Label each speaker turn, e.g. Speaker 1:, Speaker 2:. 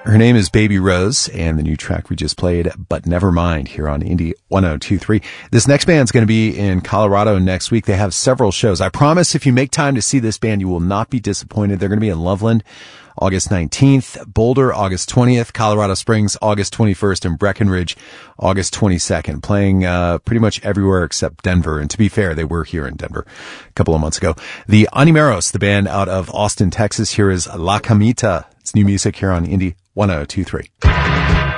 Speaker 1: Her name is Baby Rose, and the new track we just played, But Never Mind, here on Indie 102.3. This next band's going to be in Colorado next week. They have several shows. I promise if you make time to see this band, you will not be disappointed. They're going to be in Loveland August 19th, Boulder August 20th, Colorado Springs August 21st, and Breckenridge August 22nd, playing pretty much everywhere except Denver. And to be fair, they were here in Denver a couple of months ago. The Animeros, the band out of Austin, Texas. Here is La Camita. It's new music here on Indie 102.3.